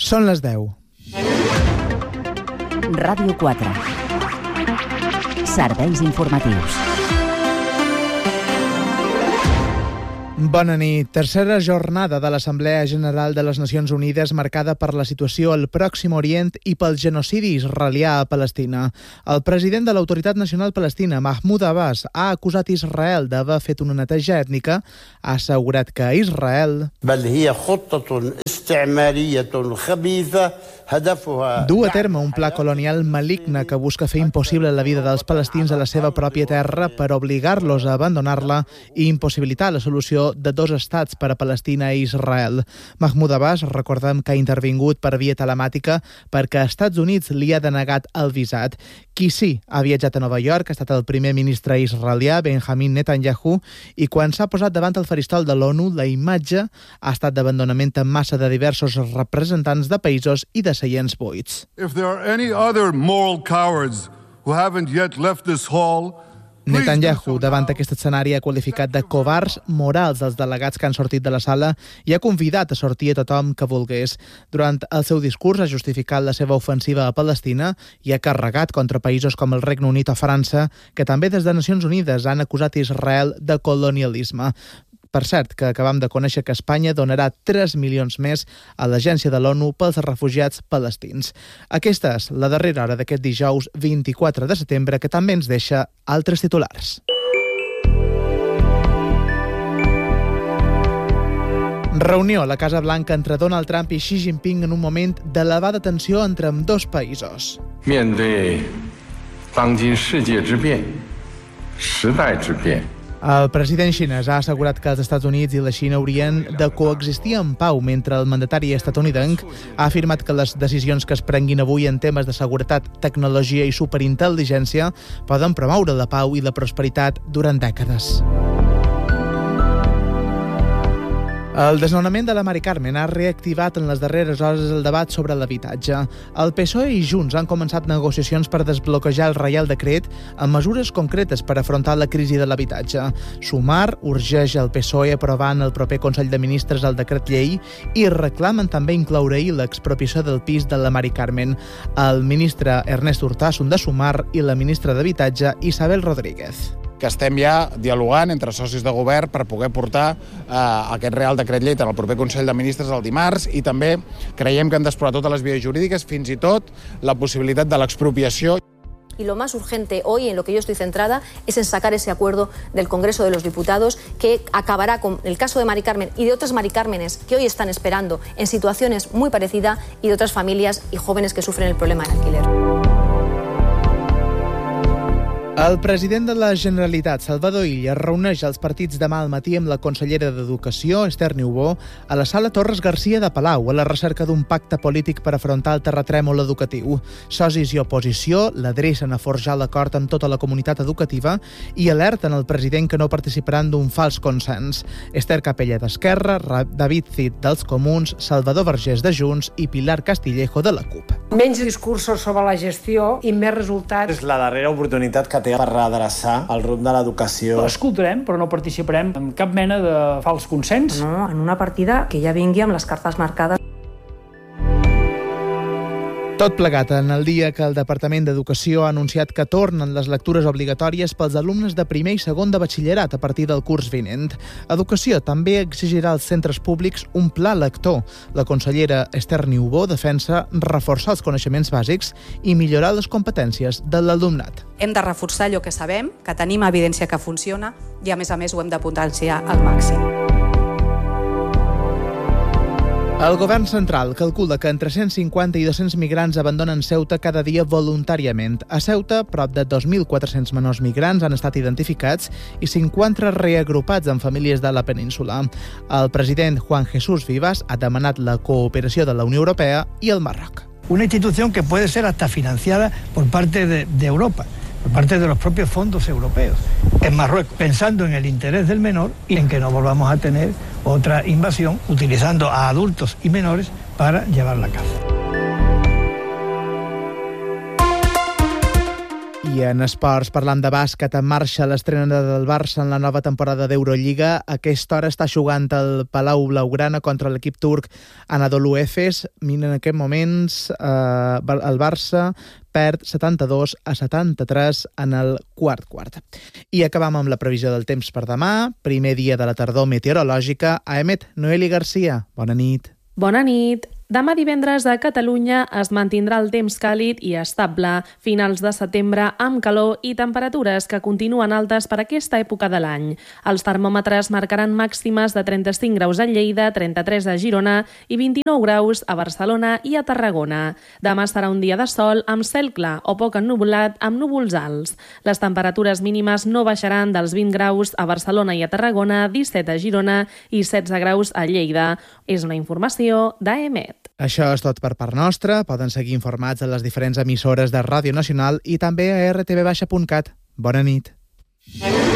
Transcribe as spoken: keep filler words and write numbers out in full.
Són les deu. Ràdio quatre. Serveis informatius. Bona nit. Tercera jornada de l'Assemblea General de les Nacions Unides marcada per la situació al Pròxim Orient i pel genocidi israelià a Palestina. El president de l'Autoritat Nacional Palestina, Mahmoud Abbas, ha acusat Israel d'haver fet una neteja ètnica, ha assegurat que Israel du a terme un pla colonial maligne que busca fer impossible la vida dels palestins a la seva pròpia terra per obligar-los a abandonar-la i impossibilitar la solució de dos estats per a Palestina i Israel. Mahmoud Abbas, recordem que ha intervingut per via telemàtica perquè Estats Units li ha denegat el visat. Qui sí ha viatjat a Nova York ha estat el primer ministre israelià, Benjamin Netanyahu, i quan s'ha posat davant el faristol de l'ONU, la imatge ha estat d'abandonament en massa de diversos representants de països i de seients buits. If there are any other moral cowards who haven't yet left this hall, Netanyahu, davant aquest escenari, ha qualificat de covards morals els delegats que han sortit de la sala i ha convidat a sortir a tothom que volgués. Durant el seu discurs ha justificat la seva ofensiva a Palestina i ha carregat contra països com el Regne Unit o França, que també des de Nacions Unides han acusat Israel de colonialisme. Per cert, que acabam de conèixer que Espanya donarà tres milions més a l'Agència de l'ONU pels refugiats palestins. Aquesta és la darrera hora d'aquest dijous vint-i-quatre de setembre, que també ens deixa altres titulars. Reunió a la Casa Blanca entre Donald Trump i Xi Jinping en un moment d'elevada tensió entre ambdós països. 面对当今世界之变、时代之变。 El president xinès ha assegurat que els Estats Units i la Xina haurien de coexistir en pau, mentre el mandatari estatunidenc ha afirmat que les decisions que es prenguin avui en temes de seguretat, tecnologia i superintel·ligència poden promoure la pau i la prosperitat durant dècades. El desnonament de la Mari Carmen ha reactivat en les darreres hores el debat sobre l'habitatge. El P S O E i Junts han començat negociacions per desbloquejar el Reial Decret amb mesures concretes per afrontar la crisi de l'habitatge. Sumar urgeix el P S O E aprovant el proper Consell de Ministres el decret llei i reclamen també incloure-hi l'expropiació del pis de la Mari Carmen. El ministre Ernest Urtasun de Sumar i la ministra d'Habitatge Isabel Rodríguez. Que estem ja dialogant entre socis de govern per poder portar eh, aquest Real Decret Llei en el proper Consell de Ministres el dimarts, i també creiem que hem d'explorar totes les vies jurídiques, fins i tot la possibilitat de l'expropiació. Y lo más urgente hoy, en lo que yo estoy centrada, es en sacar ese acuerdo del Congreso de los Diputados que acabará con el caso de Mari Carmen y de otras Mari Cármenes que hoy están esperando en situaciones muy parecidas y de otras familias y jóvenes que sufren el problema del alquiler. El president de la Generalitat, Salvador Illa, reuneix els partits demà al matí amb la consellera d'Educació, Esther Niubó, a la sala Torres Garcia de Palau, a la recerca d'un pacte polític per afrontar el terratrèmol educatiu. Socis i oposició l'adrecen a forjar l'acord amb tota la comunitat educativa i alerten el president que no participaran d'un fals consens. Esther Capella d'Esquerra, David Cid dels Comuns, Salvador Vergés de Junts i Pilar Castillejo de la CUP. Menys discursos sobre la gestió i més resultats. És la darrera oportunitat que té per redreçar el rumb de l'educació. Escoltarem, però no participarem en cap mena de fals consens. No, en una partida que ja vingui amb les cartes marcades. Tot plegat en el dia que el Departament d'Educació ha anunciat que tornen les lectures obligatòries pels alumnes de primer i segon de batxillerat a partir del curs vinent. Educació també exigirà als centres públics un pla lector. La consellera Esther Niubó defensa reforçar els coneixements bàsics i millorar les competències de l'alumnat. Hem de reforçar allò que sabem, que tenim evidència que funciona i, a més a més, ho hem de potenciar al màxim. El govern central calcula que entre cent cinquanta i dos-cents migrants abandonen Ceuta cada dia voluntàriament. A Ceuta, prop de dos mil quatre-cents menors migrants han estat identificats i cinquanta reagrupats en famílies de la península. El president Juan Jesús Vivas ha demanat la cooperació de la Unió Europea i el Marroc. Una institución que puede ser hasta financiada por parte de, de Europa, por parte de los propios fondos europeos, en Marruecos, pensando en el interés del menor y en que no volvamos a tener otra invasión utilizando a adultos y menores para llevarla a casa. I en esports, parlant de bàsquet, en marxa l'estrena del Barça en la nova temporada d'Eurolliga. A aquesta hora està jugant el Palau Blaugrana contra l'equip turc Anadolu Efes. Mira, en aquests moments eh, el Barça perd setanta-dos a setanta-tres en el quart quart. I acabam amb la previsió del temps per demà. Primer dia de la tardor meteorològica. A Emet, Noeli Garcia, bona nit. Bona nit. Demà divendres a Catalunya es mantindrà el temps càlid i estable. Finals de setembre amb calor i temperatures que continuen altes per aquesta època de l'any. Els termòmetres marcaran màximes de trenta-cinc graus a Lleida, trenta-tres a Girona i vint-i-nou graus a Barcelona i a Tarragona. Demà serà un dia de sol amb cel clar o poc ennuvolat amb núvols alts. Les temperatures mínimes no baixaran dels vint graus a Barcelona i a Tarragona, disset a Girona i setze graus a Lleida. És una informació d'A E M E T. Això és tot per part nostra. Poden seguir informats a les diferents emissores de Ràdio Nacional i també a erre te ve baixa punt cat. Bona nit.